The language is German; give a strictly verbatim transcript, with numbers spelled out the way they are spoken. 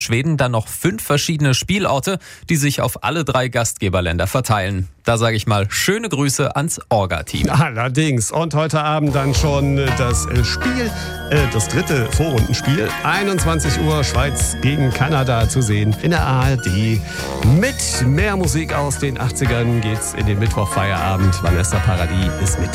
Schweden dann noch fünf verschiedene Spielorte, die sich auf alle drei Gastgeberländer verteilen. Da sage ich mal schöne Grüße ans Orga-Team. Allerdings. Und heute Abend dann schon das Spiel, äh, das dritte Vorrundenspiel. einundzwanzig Uhr Schweiz gegen Kanada zu sehen in der A R D. Mit mehr Musik aus den achtzigern geht's in den Mittwochfeierabend. Vanessa Paradis ist mit